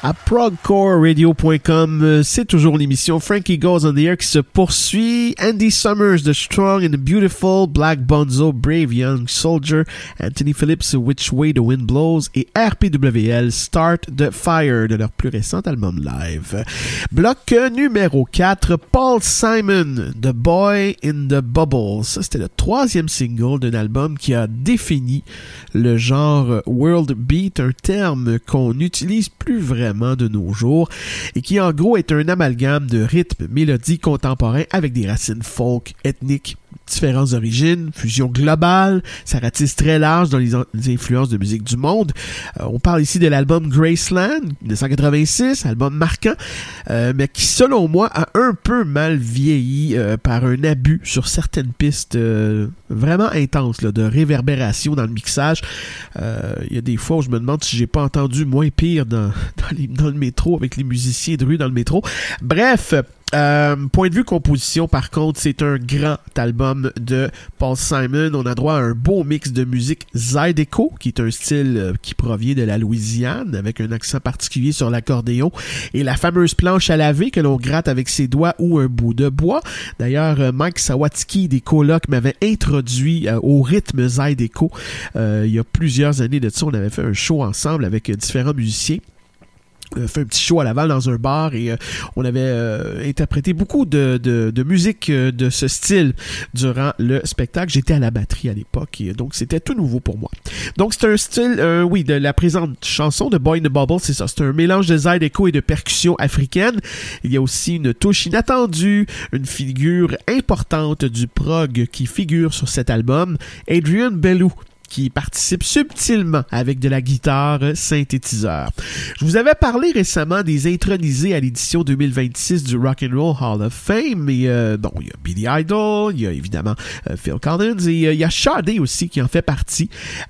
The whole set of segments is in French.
à progcoreradio.com. C'est toujours l'émission Frankie Goes on the Air qui se poursuit. Andy Summers, The Strong and the Beautiful, Black Bonzo, Brave Young Soldier, Anthony Phillips, Which Way the Wind Blows et RPWL, Start the Fire de leur plus récent album live. Bloc numéro 4, Paul Simon, The Boy in the Bubble. Ça, c'était le 3e single d'un album qui a défini le genre world beat, un terme qu'on n'utilise plus vraiment de nos jours et qui en gros est un amalgame de rythmes, mélodies contemporains avec des racines folk, ethniques, différentes origines, fusion globale, ça ratisse très large dans les influences de musique du monde. On parle ici de l'album Graceland, 1986, album marquant, mais qui selon moi a un peu mal vieilli par un abus sur certaines pistes vraiment intenses là, de réverbération dans le mixage. Il y a des fois où je me demande si j'ai pas entendu moins pire dans le métro avec les musiciens de rue dans le métro. Bref, point de vue composition, par contre, c'est un grand album de Paul Simon. On a droit à un beau mix de musique Zydeco, qui est un style qui provient de la Louisiane, avec un accent particulier sur l'accordéon, et la fameuse planche à laver que l'on gratte avec ses doigts ou un bout de bois. D'ailleurs, Mike Sawatsky des Colocs m'avait introduit au rythme Zydeco. Il y a plusieurs années de ça, on avait fait un show ensemble avec différents musiciens. Fait un petit show à Laval dans un bar et on avait interprété beaucoup de musique de ce style durant le spectacle. J'étais à la batterie à l'époque et donc c'était tout nouveau pour moi. Donc c'est un style, de la présente chanson de Boy in the Bubble, c'est ça. C'est un mélange de zydeco et de percussions africaines. Il y a aussi une touche inattendue, une figure importante du prog qui figure sur cet album, Adrian Belew, qui participe subtilement avec de la guitare synthétiseur. Je vous avais parlé récemment des intronisés à l'édition 2026 du Rock and Roll Hall of Fame. Et il y a Billy Idol, il y a évidemment Phil Collins et il y a Sade aussi qui en fait partie.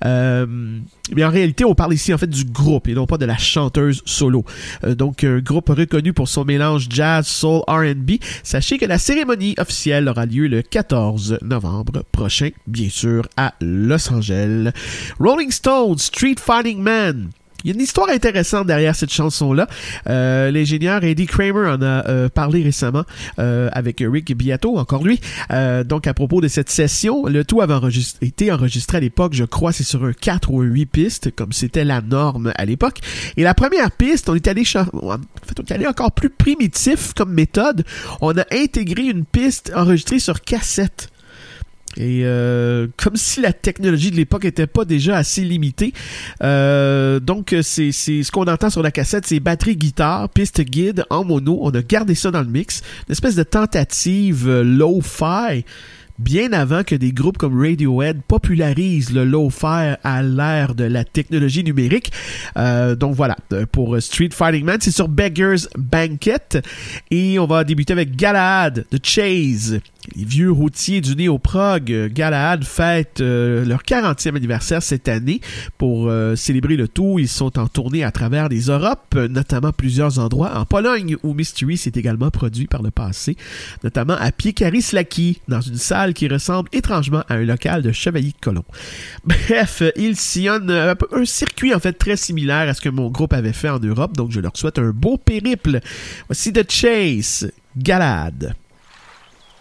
Mais en réalité, on parle ici en fait du groupe et non pas de la chanteuse solo. Donc un groupe reconnu pour son mélange jazz, soul, R&B. Sachez que la cérémonie officielle aura lieu le 14 novembre prochain, bien sûr, à Los Angeles. Rolling Stones, Street Fighting Man. Il y a une histoire intéressante derrière cette chanson-là. L'ingénieur Eddie Kramer en a parlé récemment avec Rick Beato, encore lui. Donc, à propos de cette session, le tout avait été enregistré à l'époque, je crois, c'est sur un 4 ou un 8 pistes, comme c'était la norme à l'époque. Et la première piste, on est allé encore plus primitif comme méthode. On a intégré une piste enregistrée sur cassette. Et comme si la technologie de l'époque était pas déjà assez limitée. Donc c'est ce qu'on entend sur la cassette, c'est batterie guitare, piste guide en mono. On a gardé ça dans le mix, une espèce de tentative lo-fi. Bien avant que des groupes comme Radiohead popularisent le lo-fi à l'ère de la technologie numérique. Donc voilà, pour Street Fighting Man, c'est sur Beggar's Banquet. Et on va débuter avec Galahad, The Chase. Les vieux routiers du néo-prog, Galahad fêtent leur 40e anniversaire cette année. Pour célébrer le tout, ils sont en tournée à travers les Europes, notamment plusieurs endroits en Pologne où Mystery s'est également produit par le passé, notamment à Piekary-Slaki, dans une salle qui ressemble étrangement à un local de Chevalier de Colomb. Bref, ils sillonnent un circuit en fait très similaire à ce que mon groupe avait fait en Europe, donc je leur souhaite un beau périple. Voici The Chase, Galahad.